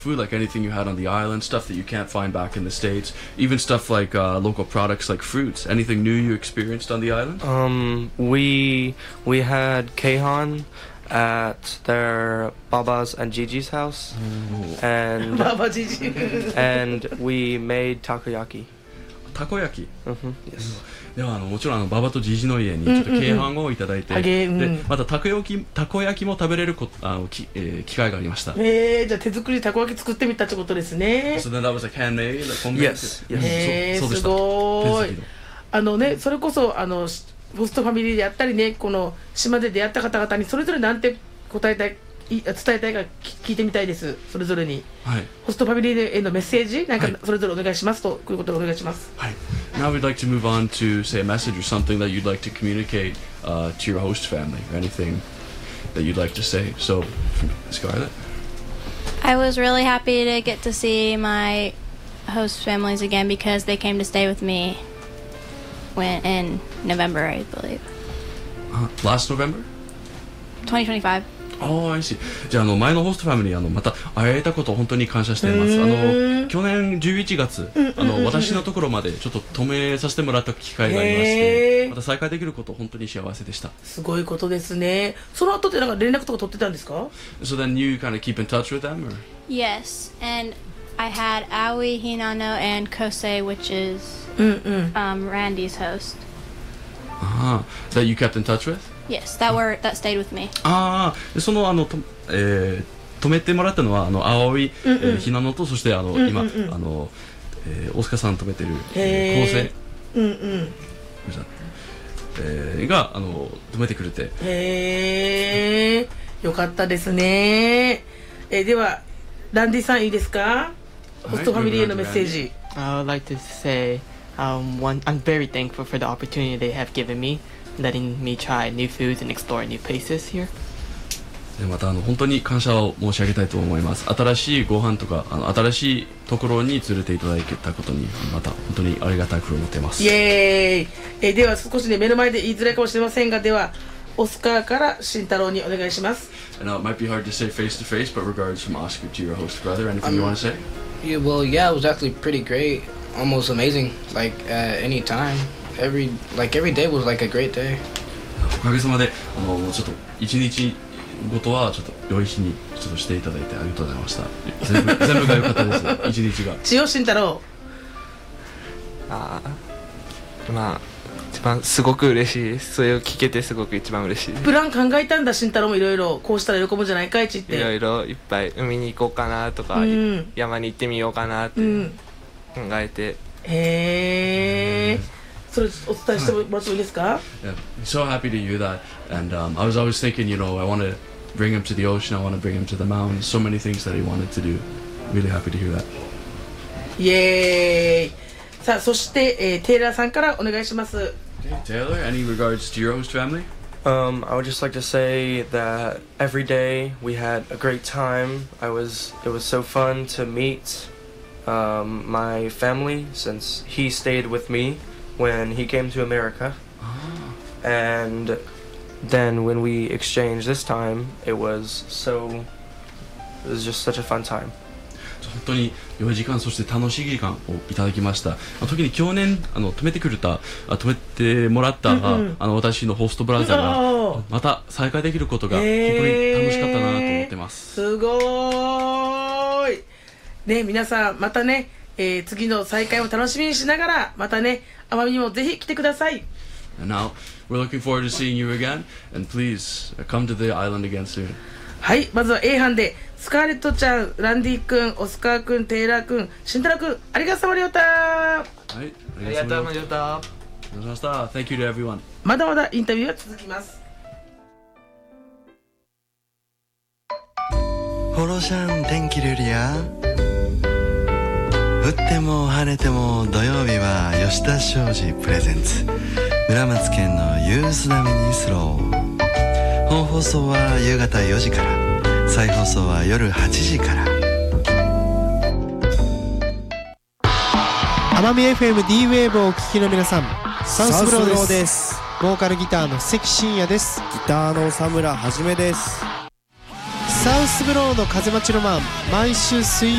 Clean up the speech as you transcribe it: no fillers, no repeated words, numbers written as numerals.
food, like anything you had on the island, stuff that you can't find back in the States, even stuff like local products like fruits. Anything new you experienced on the island? We had Keihan at their Baba's and Gigi's house, and Baba Gigi. and we made takoyaki. たこ焼き。 Yes. ではもちろんババとジジの家にちょっと軽飯をいただいて、でまたたこ焼きも食べれる機会がありました。 じゃあ手作りたこ焼き作ってみたってことですね。 So then that was like handmade, like homemade. Yes. そうでした。 すごい。 手作りのそれこそホストファミリーであったりね、この島で出会った方々にそれぞれなんて伝えたいか聞いてみたいです。それぞれに、 はい、 ホストファミリーへのメッセージなんかそれぞれお願いしますと、こういうことをお願いします。 はい。Now we'd like to move on to say a message or something that you'd like to communicate to your host family or anything that you'd like to say. So, Scarlett. I was really happy to get to see my host families again because they came to stay with me in November, I believe. Last November? 2025. Oh, I see. じゃあ前のホストファミリーまた会えたことを本当に感謝しています。去年11月私のところまでちょっと泊めさせてもらった機会がありまして、また再会できること本当に幸せでした。 すごいことですね。その後ってなんか連絡とか取ってたんですか？ So then you kind of keep in touch with them, or? Yes, and I had Aoi, Hinano, and Kosei, which is Randy's host. That you kept in touch with? Yes, that stayed with me. その泊めてもらったのは葵、ひなのとそして今大塚さん泊めてる構成が泊めてくれて。 よかったですね。ではランディさんいいですか？ホストファミリーへのメッセージ。 I would like to say, I'm very thankful for the opportunity they have given me, letting me try new foods and explore new places here. でまた本当に感謝を申し上げたいと思います。新しいご飯とか新しいところに連れていただけたことにまた本当にありがたく思っています。 イエーイ。では少しね目の前で言いづらいかもしれませんが、ではオスカーから慎太郎にお願いします。 And it might be hard to say face to face, but regards from Oscar to your host brother. Anything you want to say? Yeah, it was actually pretty great, almost amazing. Like any time, every day was like a great day. おかげさまでちょっと一日ごとはちょっと良い日にちょっとしていただいてありがとうございました。全部が良かったです。一日が。 千代慎太郎。 一番すごく嬉しいです。それを聞けてすごく一番嬉しいです。 プラン考えたんだ慎太郎もいろいろこうしたら喜ぶんじゃないかいちって。 いろいろいっぱい海に行こうかなとか、山に行ってみようかなって考えて。 それお伝えしてもらってもいいですか？ Yeah, so happy to hear that. And I was always thinking, I want to bring him to the ocean. I want to bring him to the mountains. So many things that he wanted to do. Really happy to hear that. イエーイ。さあそして、テイラーさんからお願いします。 Taylor, any regards to your host family? I would just like to say that every day we had a great time. It was so fun to meet my family since he stayed with me when he came to America. And then when we exchanged this time, it was just such a fun time. 本当に良い時間、そして楽しい時間をいただきました。特に去年泊めてもらった、私のホストブラザーがまた再会できることが本当に楽しかったなと思ってます。 すごーい。ね、皆さんまたね、次の再会を楽しみにしながらまたね、奄美にもぜひ来てください。 And now we're looking forward to seeing you again, and please come to the island again soon. はい、まずは A 班でスカーレットちゃん、ランディ君、オスカー君、テイラー君、慎太郎君、ありがとうございました。はい、 ありがとうございました。 Thank you to everyone. まだまだインタビューは続きます。 ホロシャン天気ルリア。降っても晴れても土曜日は吉田商事プレゼンツ村松県のユース並みにスロー。本放送は夕方4時から、再放送は夜8時から。 奄美 FM D ウェーブをお聞きの皆さん、サウスブローです。ボーカルギターの関真也です。 ギターの佐村はじめです。 サウスブローの風待ちロマン、毎週水曜